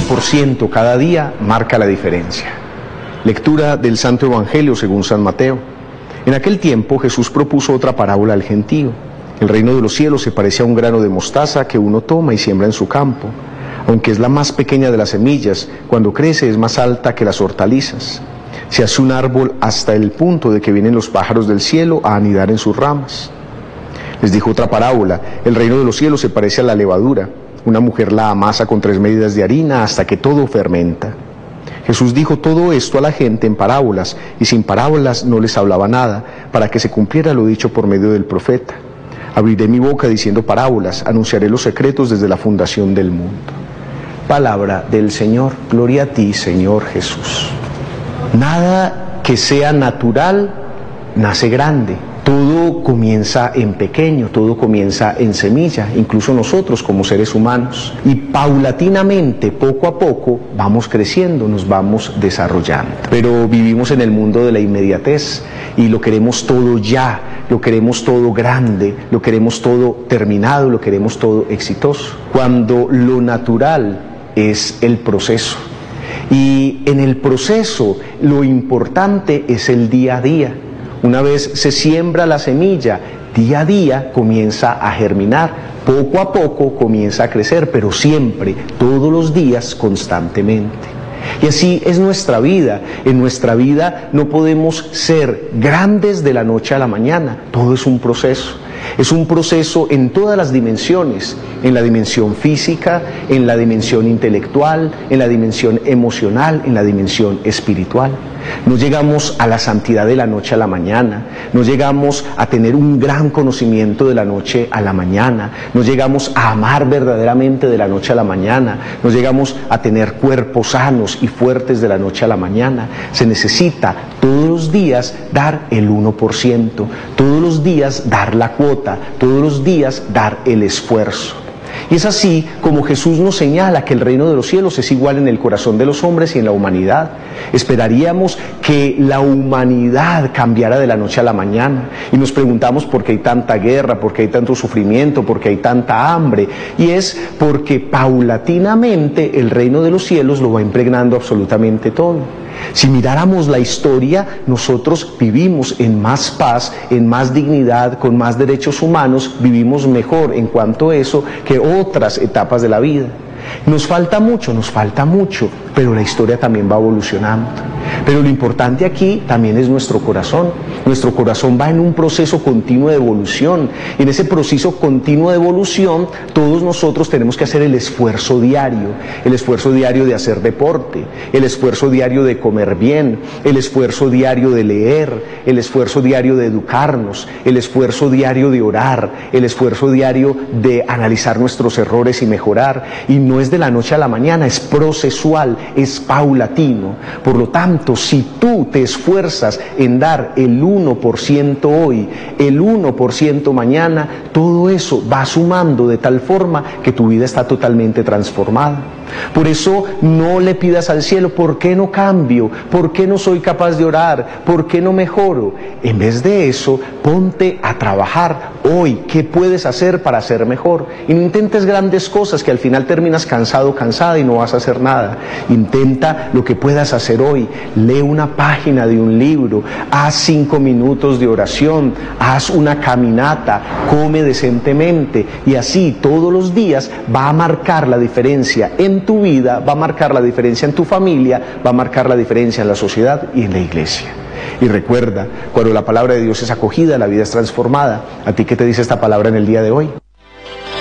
1% cada día marca la diferencia. Lectura del Santo Evangelio según San Mateo. En aquel tiempo Jesús propuso otra parábola al gentío. El reino de los cielos se parece a un grano de mostaza que uno toma y siembra en su campo. Aunque es la más pequeña de las semillas, cuando crece es más alta que las hortalizas. Se hace un árbol hasta el punto de que vienen los pájaros del cielo a anidar en sus ramas. Les dijo otra parábola: el reino de los cielos se parece a la levadura. Una mujer la amasa con 3 medidas de harina hasta que todo fermenta. Jesús dijo todo esto a la gente en parábolas, y sin parábolas no les hablaba nada, para que se cumpliera lo dicho por medio del profeta. Abriré mi boca diciendo parábolas, anunciaré los secretos desde la fundación del mundo. Palabra del Señor. Gloria a ti, Señor Jesús. Nada que sea natural nace grande. Todo comienza en pequeño, todo comienza en semilla, incluso nosotros como seres humanos. Y paulatinamente, poco a poco, vamos creciendo, nos vamos desarrollando. Pero vivimos en el mundo de la inmediatez y lo queremos todo ya, lo queremos todo grande, lo queremos todo terminado, lo queremos todo exitoso. Cuando lo natural es el proceso. Y en el proceso lo importante es el día a día. Una vez se siembra la semilla, día a día comienza a germinar, poco a poco comienza a crecer, pero siempre, todos los días, constantemente. Y así es nuestra vida. En nuestra vida no podemos ser grandes de la noche a la mañana, todo es un proceso. Es un proceso en todas las dimensiones, en la dimensión física, en la dimensión intelectual, en la dimensión emocional, en la dimensión espiritual. No llegamos a la santidad de la noche a la mañana, no llegamos a tener un gran conocimiento de la noche a la mañana, no llegamos a amar verdaderamente de la noche a la mañana, no llegamos a tener cuerpos sanos y fuertes de la noche a la mañana. Se necesita todos los días dar el 1%, todos los días dar la cuota, todos los días dar el esfuerzo. Y es así como Jesús nos señala que el reino de los cielos es igual en el corazón de los hombres y en la humanidad. Esperaríamos que la humanidad cambiara de la noche a la mañana y nos preguntamos por qué hay tanta guerra, por qué hay tanto sufrimiento, por qué hay tanta hambre. Y es porque paulatinamente el reino de los cielos lo va impregnando absolutamente todo. Si miráramos la historia, nosotros vivimos en más paz, en más dignidad, con más derechos humanos, vivimos mejor en cuanto a eso que otras etapas de la vida. Nos falta mucho, pero la historia también va evolucionando. Pero lo importante aquí también es nuestro corazón. Nuestro corazón va en un proceso continuo de evolución. Y en ese proceso continuo de evolución, todos nosotros tenemos que hacer el esfuerzo diario de hacer deporte, el esfuerzo diario de comer bien, el esfuerzo diario de leer, el esfuerzo diario de educarnos, el esfuerzo diario de orar, el esfuerzo diario de analizar nuestros errores y mejorar. Y no es de la noche a la mañana, es procesual, es paulatino. Por lo tanto, si tú te esfuerzas en dar el 1% hoy, el 1% mañana, todo eso va sumando de tal forma que tu vida está totalmente transformada. Por eso no le pidas al cielo, ¿por qué no cambio? ¿Por qué no soy capaz de orar? ¿Por qué no mejoro? En vez de eso, ponte a trabajar hoy. ¿Qué puedes hacer para ser mejor? Y no intentes grandes cosas que al final terminas cansado, cansada y no vas a hacer nada. Intenta lo que puedas hacer hoy. Lee una página de un libro, haz 5 minutos de oración, haz una caminata, come decentemente, y así todos los días va a marcar la diferencia en tu vida, va a marcar la diferencia en tu familia, va a marcar la diferencia en la sociedad y en la iglesia. Y recuerda, cuando la palabra de Dios es acogida, la vida es transformada. ¿A ti qué te dice esta palabra en el día de hoy?